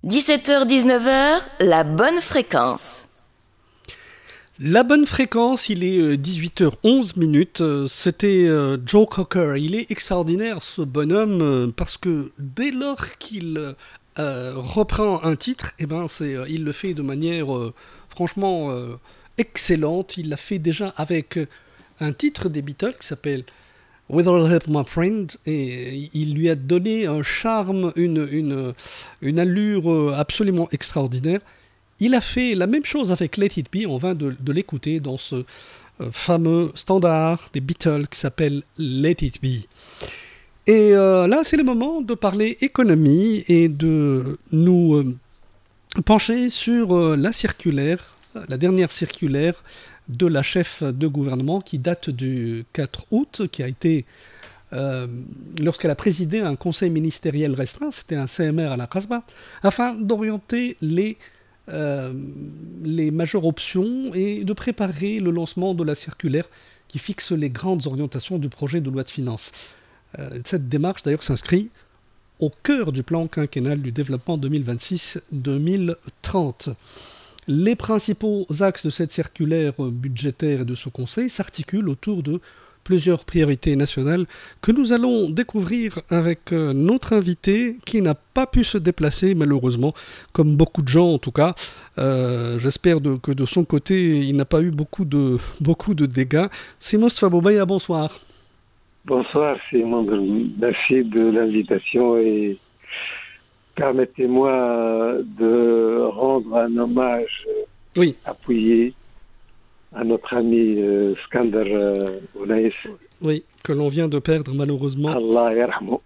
17h-19h, la bonne fréquence. La bonne fréquence, il est 18h11. C'était Joe Cocker. Il est extraordinaire ce bonhomme parce que dès lors qu'il reprend un titre, il le fait de manière franchement excellente. Il l'a fait déjà avec un titre des Beatles qui s'appelle With All Help My Friend, et il lui a donné un charme, une allure absolument extraordinaire. Il a fait la même chose avec Let It Be, on vient de l'écouter dans ce fameux standard des Beatles qui s'appelle Let It Be. Et là, c'est le moment de parler économie et de nous pencher sur la circulaire, la dernière circulaire de la chef de gouvernement qui date du 4 août, qui a été, lorsqu'elle a présidé un conseil ministériel restreint, c'était un CMR à la Casbah, afin d'orienter les majeures options et de préparer le lancement de la circulaire qui fixe les grandes orientations du projet de loi de finances. Cette démarche d'ailleurs s'inscrit au cœur du plan quinquennal du développement 2026-2030. Les principaux axes de cette circulaire budgétaire et de ce conseil s'articulent autour de plusieurs priorités nationales que nous allons découvrir avec notre invité qui n'a pas pu se déplacer malheureusement, comme beaucoup de gens en tout cas. J'espère que de son côté, il n'a pas eu beaucoup de dégâts. C'est Mostafa Boubaya, bonsoir. Bonsoir, Simon. Merci de l'invitation et permettez-moi de rendre un hommage appuyé à notre ami Skander Ounaïs. Oui, que l'on vient de perdre malheureusement. Allah yarhamou.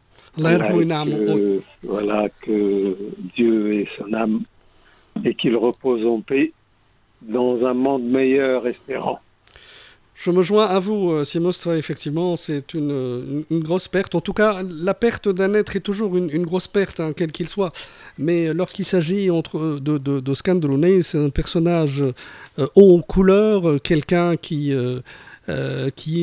Voilà, que Dieu ait son âme et qu'il repose en paix dans un monde meilleur, espérant. Je me joins à vous, Simostra, effectivement, c'est une grosse perte. En tout cas, la perte d'un être est toujours une grosse perte, hein, quel qu'il soit. Mais lorsqu'il s'agit de Skander Ounaïs, c'est un personnage haut en couleur, quelqu'un qui est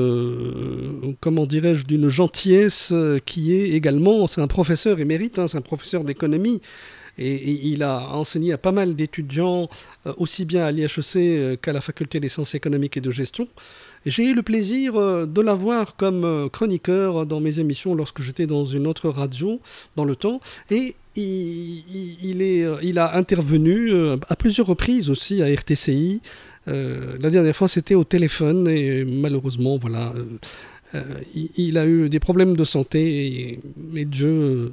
d'une gentillesse, qui est également, c'est un professeur émérite, hein, c'est un professeur d'économie. Et il a enseigné à pas mal d'étudiants, aussi bien à l'IHEC qu'à la faculté des sciences économiques et de gestion. Et j'ai eu le plaisir de l'avoir comme chroniqueur dans mes émissions lorsque j'étais dans une autre radio dans le temps. Et il a intervenu à plusieurs reprises aussi à RTCI. La dernière fois, c'était au téléphone et malheureusement, voilà, il a eu des problèmes de santé et Dieu...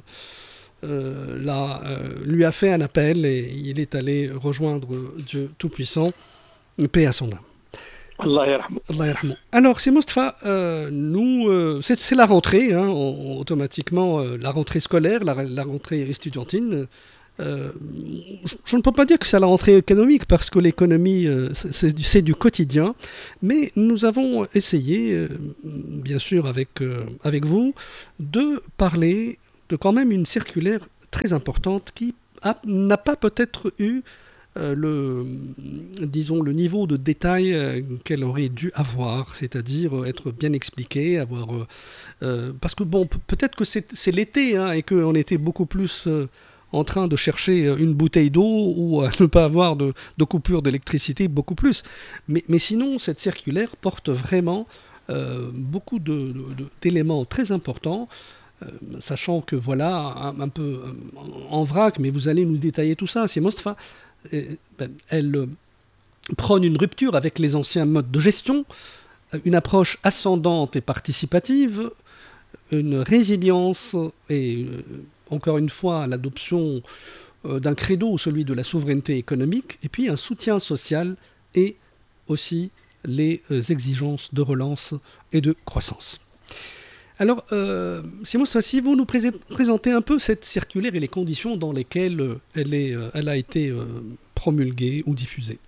lui a fait un appel et il est allé rejoindre Dieu Tout-Puissant, paix à son âme. Allah yarhamou. Alors, c'est Mostafa, c'est la rentrée, hein, automatiquement, la rentrée scolaire, la rentrée estudiantine. Je ne peux pas dire que c'est la rentrée économique parce que l'économie, c'est du quotidien, mais nous avons essayé, bien sûr avec vous, de parler de quand même une circulaire très importante qui n'a pas peut-être eu le niveau de détail qu'elle aurait dû avoir, c'est-à-dire être bien expliquée, parce que bon, peut-être que c'est l'été, hein, et qu'on était beaucoup plus en train de chercher une bouteille d'eau ou à ne pas avoir de coupure d'électricité, beaucoup plus. Mais sinon, cette circulaire porte vraiment beaucoup d'éléments très importants. Sachant que voilà, un peu en vrac, mais vous allez nous détailler tout ça, c'est Mostafa, elle prône une rupture avec les anciens modes de gestion, une approche ascendante et participative, une résilience et encore une fois l'adoption d'un credo, celui de la souveraineté économique, et puis un soutien social et aussi les exigences de relance et de croissance. Alors, Simon, si vous nous présentez un peu cette circulaire et les conditions dans lesquelles elle a été promulguée ou diffusée.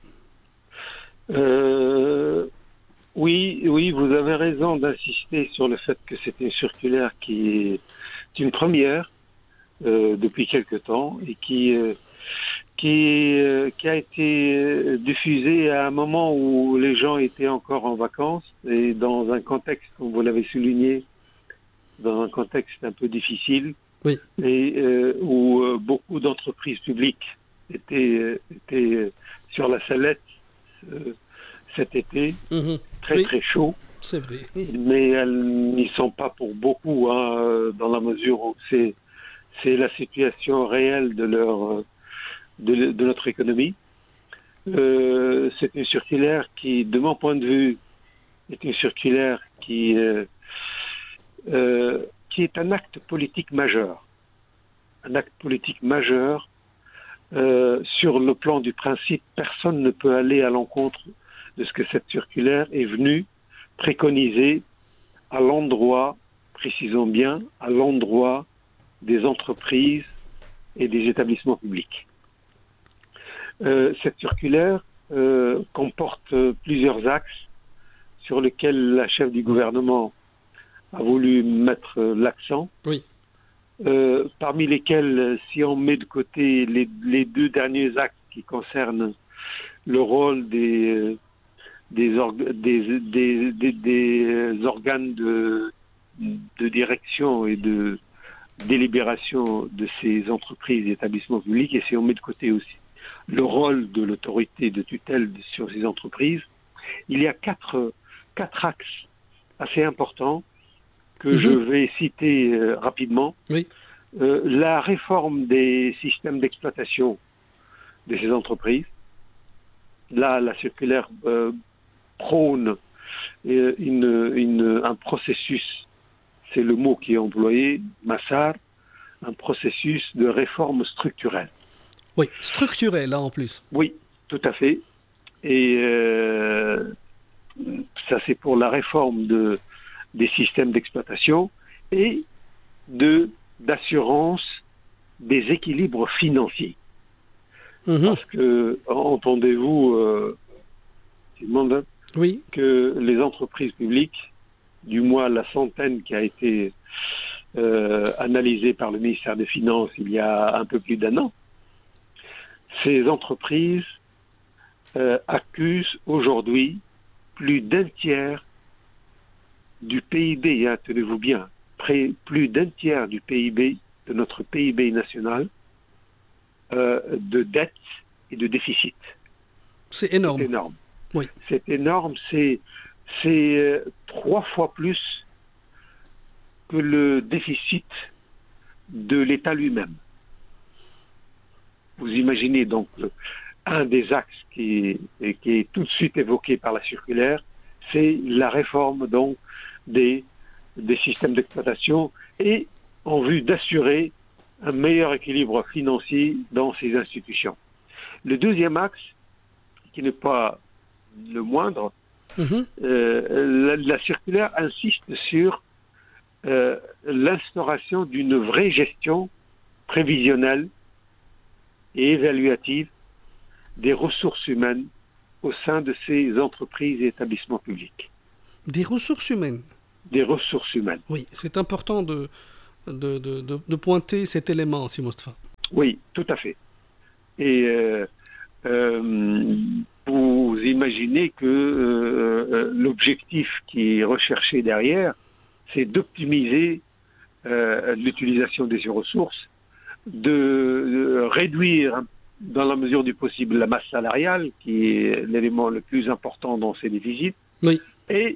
Oui, vous avez raison d'insister sur le fait que c'est une circulaire qui est une première depuis quelque temps et qui a été diffusée à un moment où les gens étaient encore en vacances et dans un contexte, comme vous l'avez souligné, dans un contexte un peu difficile Oui. et où beaucoup d'entreprises publiques étaient sur la sellette cet été, Mhm. très Oui, très chaud, c'est vrai. mais elles n'y sont pas pour beaucoup, hein, dans la mesure où c'est la situation réelle de notre économie. C'est une circulaire qui, de mon point de vue, est une circulaire qui est un acte politique majeur. Un acte politique majeur. Sur le plan du principe, personne ne peut aller à l'encontre de ce que cette circulaire est venue préconiser à l'endroit, précisons bien, à l'endroit des entreprises et des établissements publics. Cette circulaire comporte plusieurs axes sur lesquels la chef du gouvernement a voulu mettre l'accent. Oui. Parmi lesquels, si on met de côté les deux derniers actes qui concernent le rôle des organes de direction et de délibération de ces entreprises et établissements publics, et si on met de côté aussi le rôle de l'autorité de tutelle sur ces entreprises, il y a quatre axes assez importants que je vais citer rapidement. Oui. La réforme des systèmes d'exploitation de ces entreprises. Là, la circulaire prône un processus, c'est le mot qui est employé, Massar, un processus de réforme structurelle. Oui, structurelle, là en plus. Oui, tout à fait. Et ça, c'est pour la réforme des systèmes d'exploitation et d'assurance des équilibres financiers. Parce que, entendez-vous, tout le monde, oui, que les entreprises publiques, du moins la centaine qui a été analysée par le ministère des Finances il y a un peu plus d'un an, ces entreprises accusent aujourd'hui plus d'un tiers du PIB, hein, tenez-vous bien, plus d'un tiers du PIB, de notre PIB national, de dette et de déficit. C'est énorme. C'est énorme. Oui. C'est énorme, c'est 3 fois plus que le déficit de l'État lui-même. Vous imaginez donc un des axes qui est tout de suite évoqué par la circulaire, c'est la réforme donc des systèmes d'exploitation et en vue d'assurer un meilleur équilibre financier dans ces institutions. Le deuxième axe, qui n'est pas le moindre, la circulaire insiste sur l'instauration d'une vraie gestion prévisionnelle et évaluative des ressources humaines au sein de ces entreprises et établissements publics. Des ressources humaines. Des ressources humaines. Oui, c'est important de pointer cet élément, Si Mostafa. Oui, tout à fait. Et vous imaginez que l'objectif qui est recherché derrière, c'est d'optimiser l'utilisation des ressources, de réduire dans la mesure du possible la masse salariale, qui est l'élément le plus important dans ces déficits, oui. Et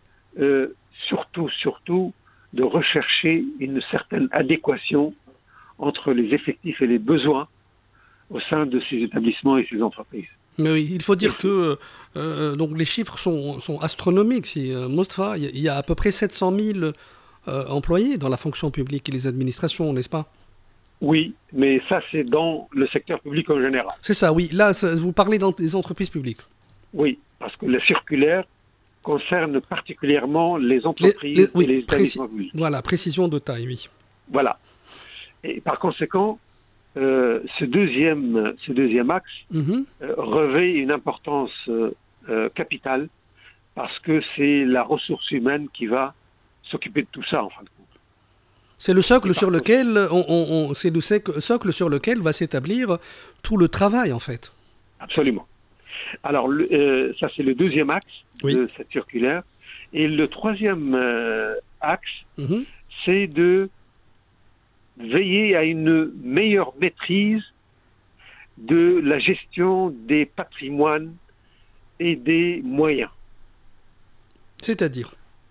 surtout, de rechercher une certaine adéquation entre les effectifs et les besoins au sein de ces établissements et ces entreprises. Mais oui, il faut dire que donc les chiffres sont astronomiques. Mostafa, il y a à peu près 700 000 employés dans la fonction publique et les administrations, n'est-ce pas? Oui, mais ça, c'est dans le secteur public en général. C'est ça, oui. Là, vous parlez des entreprises publiques. Oui, parce que la circulaire concerne particulièrement les entreprises et les établissements publics. Voilà, précision de taille, oui. Voilà. Et par conséquent, ce deuxième axe revêt une importance capitale parce que c'est la ressource humaine qui va s'occuper de tout ça, en fin de compte. C'est le socle sur lequel socle sur lequel va s'établir tout le travail, en fait. Absolument. Alors, ça, c'est le deuxième axe de cette circulaire. Et le troisième axe, c'est de veiller à une meilleure maîtrise de la gestion des patrimoines et des moyens. C'est-à-dire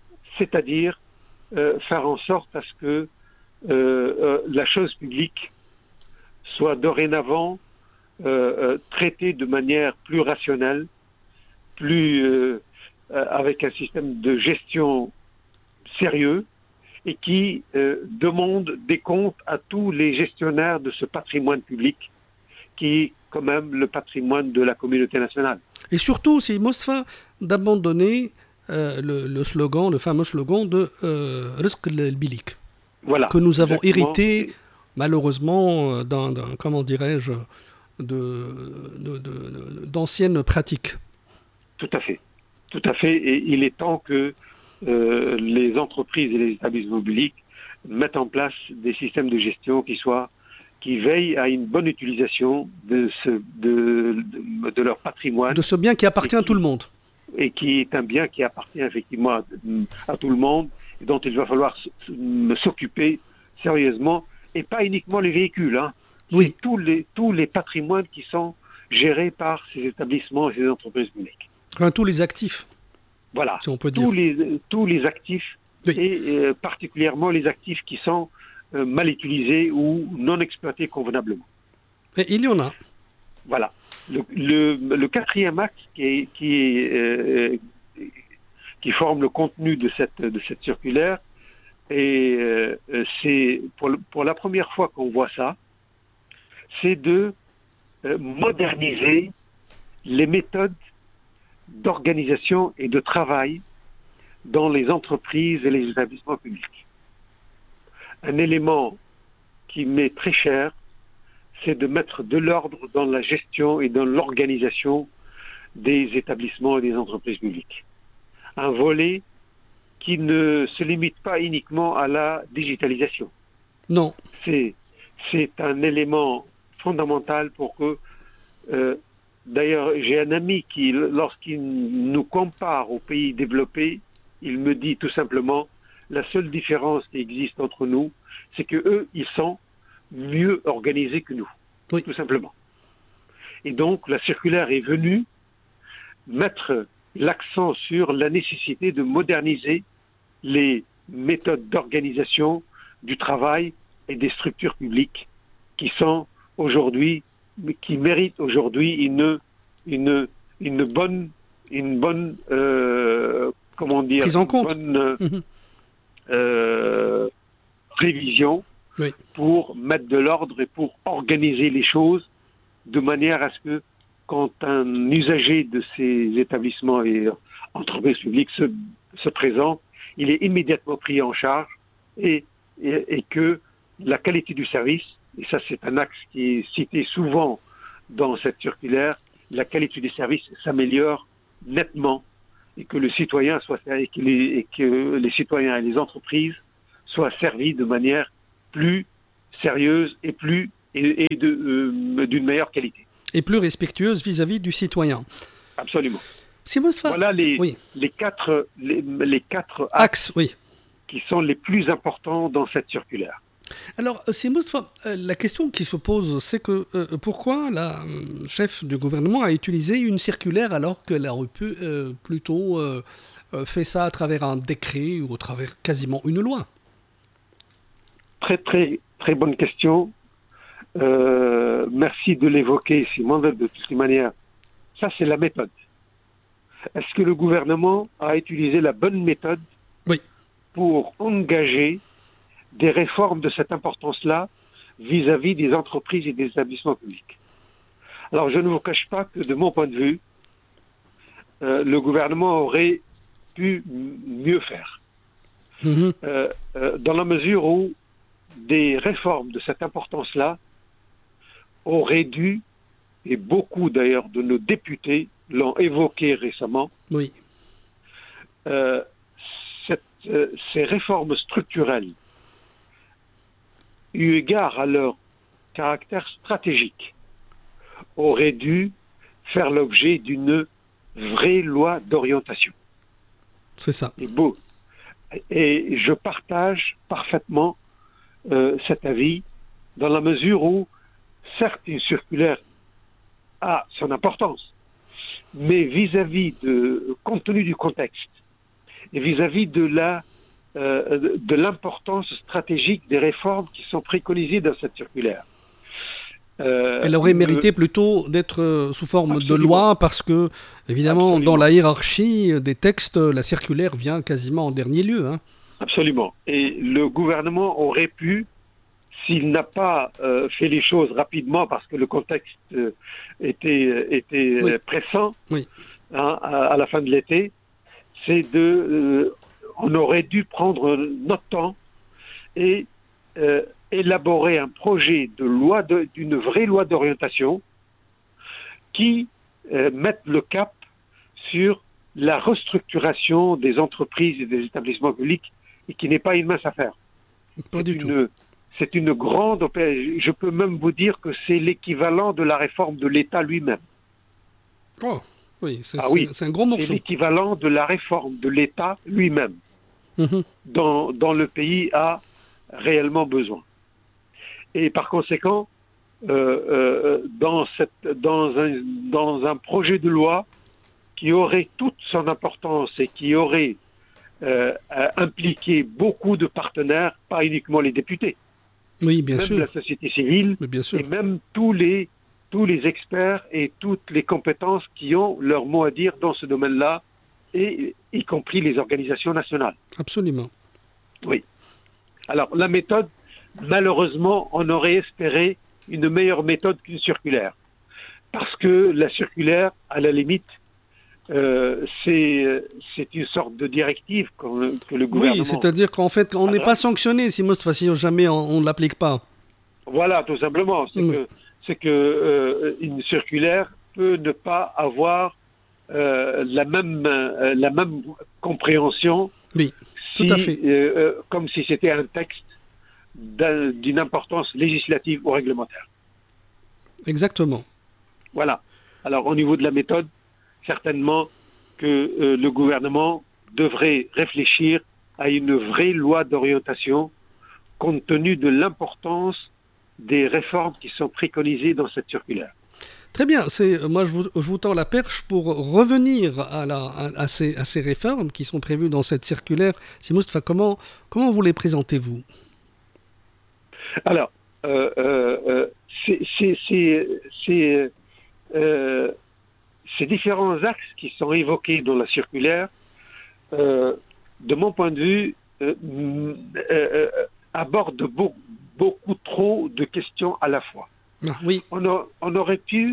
faire en sorte à ce que la chose publique soit dorénavant traitée de manière plus rationnelle, avec un système de gestion sérieux et qui demande des comptes à tous les gestionnaires de ce patrimoine public qui est quand même le patrimoine de la communauté nationale. Et surtout, c'est Mostafa d'abandonner le slogan, le fameux slogan de Rizq al-Bilik, voilà, que nous avons hérité malheureusement comment dirais-je, d'anciennes pratiques. Tout à fait. Et il est temps que les entreprises et les établissements publics mettent en place des systèmes de gestion qui veillent à une bonne utilisation de leur patrimoine. De ce bien qui appartient à tout le monde. Et qui est un bien qui appartient effectivement à tout le monde, et dont il va falloir s'occuper sérieusement, et pas uniquement les véhicules. Oui. Tous les patrimoines qui sont gérés par ces établissements et ces entreprises publiques. Enfin, tous les actifs. Voilà, si on peut dire. tous les actifs, oui. Et particulièrement les actifs qui sont mal utilisés ou non exploités convenablement. Et il y en a. Voilà. Le quatrième axe qui forme le contenu de cette circulaire, et c'est pour la première fois qu'on voit ça, c'est de moderniser les méthodes d'organisation et de travail dans les entreprises et les établissements publics. Un élément qui m'est très cher, c'est de mettre de l'ordre dans la gestion et dans l'organisation des établissements et des entreprises publiques. Un volet qui ne se limite pas uniquement à la digitalisation. Non. C'est un élément fondamental pour que... D'ailleurs, j'ai un ami qui, lorsqu'il nous compare aux pays développés, il me dit tout simplement, la seule différence qui existe entre nous, c'est que eux, ils sont mieux organisés que nous, oui. Tout simplement. Et donc, la circulaire est venue mettre l'accent sur la nécessité de moderniser les méthodes d'organisation du travail et des structures publiques qui sont aujourd'hui, qui méritent aujourd'hui une bonne comment dire, prise en compte. Bonne révision, oui. Pour mettre de l'ordre et pour organiser les choses de manière à ce que quand un usager de ces établissements et entreprises publiques se présente, il est immédiatement pris en charge et que la qualité du service, et ça c'est un axe qui est cité souvent dans cette circulaire, la qualité du service s'améliore nettement et que le citoyen et que les citoyens et les entreprises soient servis de manière plus sérieuse et d'une meilleure qualité. Et plus respectueuse vis-à-vis du citoyen. Absolument. Voilà les quatre axes oui. qui sont les plus importants dans cette circulaire. Alors, la question qui se pose, c'est que pourquoi la chef du gouvernement a utilisé une circulaire alors qu'elle aurait pu plutôt faire ça à travers un décret ou à travers quasiment une loi? Très, très, très bonne question. Merci de l'évoquer, Simon, de toutes les manières. Ça, c'est la méthode. Est-ce que le gouvernement a utilisé la bonne méthode oui. pour engager des réformes de cette importance-là vis-à-vis des entreprises et des établissements publics? Alors, je ne vous cache pas que, de mon point de vue, le gouvernement aurait pu mieux faire. Dans la mesure où des réformes de cette importance-là auraient dû, et beaucoup d'ailleurs de nos députés l'ont évoqué récemment, oui. Ces réformes structurelles, eu égard à leur caractère stratégique, auraient dû faire l'objet d'une vraie loi d'orientation. C'est ça. Et je partage parfaitement cet avis, dans la mesure où, certes, une circulaire a son importance, mais vis-à-vis compte tenu du contexte et vis-à-vis de l'importance stratégique des réformes qui sont préconisées dans cette circulaire. Elle aurait mérité plutôt d'être sous forme Absolument. de loi parce que, évidemment, Absolument. dans la hiérarchie des textes, la circulaire vient quasiment en dernier lieu. Hein. Absolument. Et le gouvernement aurait pu, s'il n'a pas fait les choses rapidement parce que le contexte était Oui. pressant, Oui. hein, à la fin de l'été, on aurait dû prendre notre temps et élaborer un projet de loi, d'une vraie loi d'orientation qui mette le cap sur la restructuration des entreprises et des établissements publics et qui n'est pas une mince affaire. Pas du tout. C'est une grande opération. Je peux même vous dire que c'est l'équivalent de la réforme de l'État lui-même. Oh, oui, Oui, c'est un gros c'est morceau. l'équivalent de la réforme de l'État lui-même Mhm. dont le pays a réellement besoin. Et par conséquent, dans un projet de loi qui aurait toute son importance et qui aurait impliqué beaucoup de partenaires, pas uniquement les députés, Oui, bien même sûr. la société civile, Mais bien sûr. et même tous les experts et toutes les compétences qui ont leur mot à dire dans ce domaine-là, et y compris les organisations nationales. Absolument. Oui. Alors, la méthode, malheureusement, on aurait espéré une meilleure méthode qu'une circulaire. Parce que la circulaire, à la limite, c'est une sorte de directive que le gouvernement... Oui, c'est-à-dire qu'en fait, on n'est pas sanctionné si si jamais on ne l'applique pas. Voilà, tout simplement. C'est que une circulaire peut ne pas avoir la même compréhension. Oui, tout à fait. Comme si c'était un texte d'une importance législative ou réglementaire. Exactement. Voilà. Alors, au niveau de la méthode, certainement que le gouvernement devrait réfléchir à une vraie loi d'orientation compte tenu de l'importance des réformes qui sont préconisées dans cette circulaire. Très bien. Moi, je vous tends la perche pour revenir à ces réformes qui sont prévues dans cette circulaire. Si Moustapha, comment vous les présentez-vous? Alors, ces différents axes qui sont évoqués dans la circulaire, de mon point de vue, abordent beaucoup trop de questions à la fois. Ah, oui. On aurait pu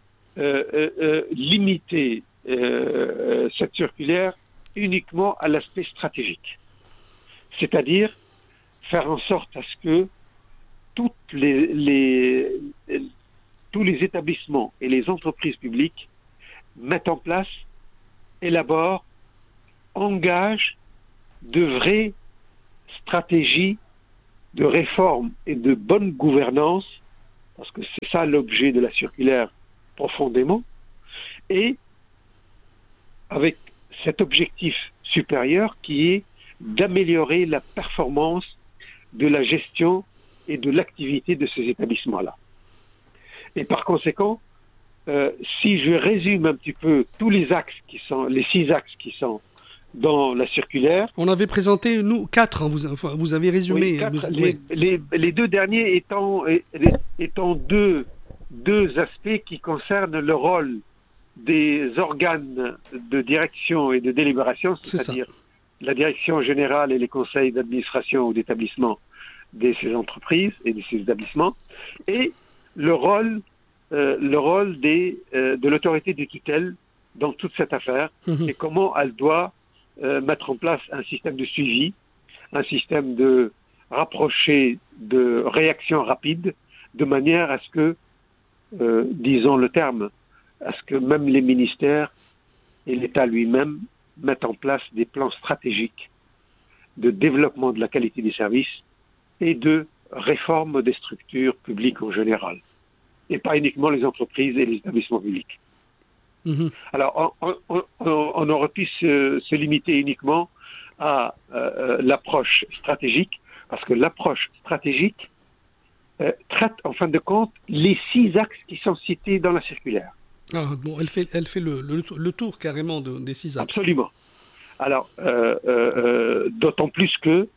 limiter cette circulaire uniquement à l'aspect stratégique. C'est-à-dire faire en sorte à ce que tous les établissements et les entreprises publiques mettent en place, élaborent, engagent de vraies stratégies de réforme et de bonne gouvernance, parce que c'est ça l'objet de la circulaire profondément, et avec cet objectif supérieur qui est d'améliorer la performance de la gestion et de l'activité de ces établissements-là. Et par conséquent, si je résume un petit peu tous les 6 axes qui sont dans la circulaire. On avait présenté, nous, 4, hein, vous avez résumé. Oui, 4, les 2 derniers étant deux aspects qui concernent le rôle des organes de direction et de délibération, c'est-à-dire la direction générale et les conseils d'administration ou d'établissement de ces entreprises et de ces établissements, et le rôle de l'autorité de tutelle dans toute cette affaire, et comment elle doit mettre en place un système de suivi, un système de rapproché, de réaction rapide, de manière à ce que, disons le terme, à ce que même les ministères et l'État lui-même mettent en place des plans stratégiques de développement de la qualité des services et de réforme des structures publiques en général, et pas uniquement les entreprises et les établissements publics. Alors, on aurait pu se limiter uniquement à l'approche stratégique Parce que l'approche stratégique traite, en fin de compte, les 6 axes qui sont cités dans la circulaire. Ah, bon, elle fait le tour carrément des 6 axes. Absolument. Alors, d'autant plus que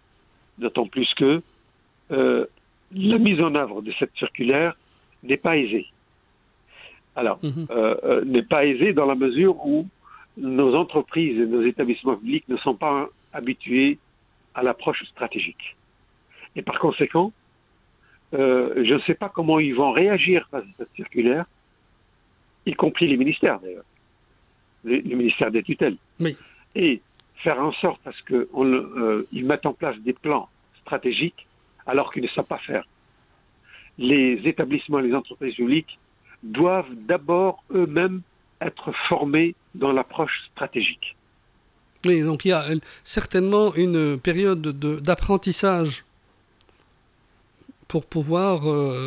la mise en œuvre de cette circulaire n'est pas aisée. Alors, n'est pas aisée dans la mesure où nos entreprises et nos établissements publics ne sont pas habitués à l'approche stratégique. Et par conséquent, je ne sais pas comment ils vont réagir face à cette circulaire, y compris les ministères d'ailleurs, les ministères des tutelles. Oui. Et faire en sorte à ce qu'ils mettent en place des plans stratégiques alors qu'ils ne savent pas faire. Les établissements et les entreprises publiques doivent d'abord eux-mêmes être formés dans l'approche stratégique. Oui, donc il y a certainement une période d'apprentissage pour pouvoir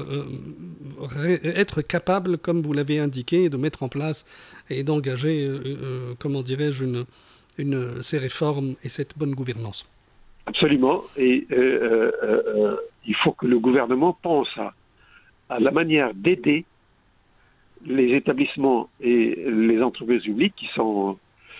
être capable, comme vous l'avez indiqué, de mettre en place et d'engager, comment dirais-je, ces réformes et cette bonne gouvernance. Absolument. Et il faut que le gouvernement pense à la manière d'aider les établissements et les entreprises publiques qui sont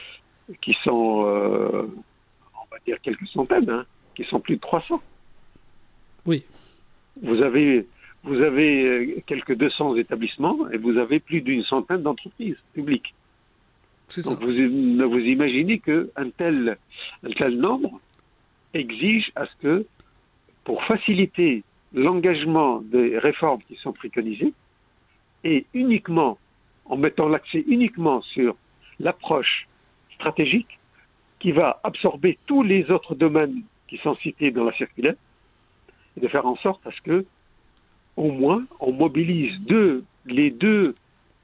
on va dire quelques centaines, qui sont plus de 300. Oui. Vous avez quelques 200 établissements et vous avez plus d'une centaine d'entreprises publiques. C'est Donc ça. vous imaginez qu'un tel nombre exige à ce que, pour faciliter l'engagement des réformes qui sont préconisées, et uniquement en mettant l'accès uniquement sur l'approche stratégique qui va absorber tous les autres domaines qui sont cités dans la circulaire, et de faire en sorte à ce que, au moins, on mobilise les deux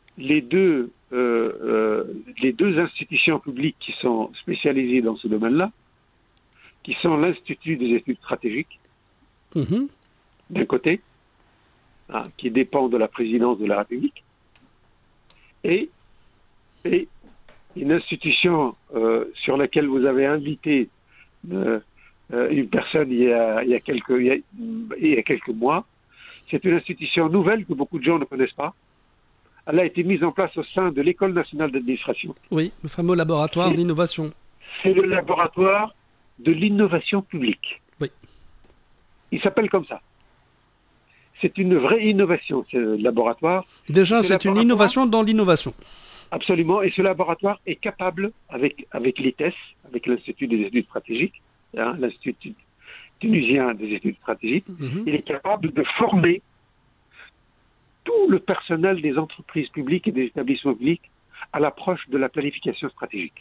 institutions publiques qui sont spécialisées dans ce domaine-là, qui sont l'Institut des études stratégiques, d'un côté, qui dépend de la présidence de la République, et une institution sur laquelle vous avez invité une personne il y a quelques mois. C'est une institution nouvelle que beaucoup de gens ne connaissent pas. Elle a été mise en place au sein de l'École nationale d'administration. Oui, le fameux laboratoire d'innovation. C'est le laboratoire de l'innovation publique. Oui. Il s'appelle comme ça. C'est une vraie innovation, ce laboratoire. Déjà, c'est une innovation dans l'innovation. Absolument. Et ce laboratoire est capable, avec l'ITES, avec l'Institut des études stratégiques, l'Institut tunisien des études stratégiques, il est capable de former tout le personnel des entreprises publiques et des établissements publics à l'approche de la planification stratégique.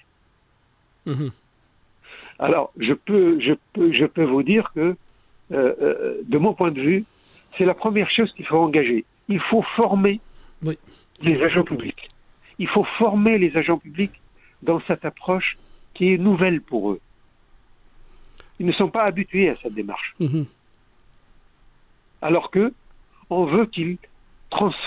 Alors, je peux vous dire que, de mon point de vue, c'est la première chose qu'il faut engager. Il faut former les agents publics. Il faut former les agents publics dans cette approche qui est nouvelle pour eux. Ils ne sont pas habitués à cette démarche. Alors que on veut qu'ils transforment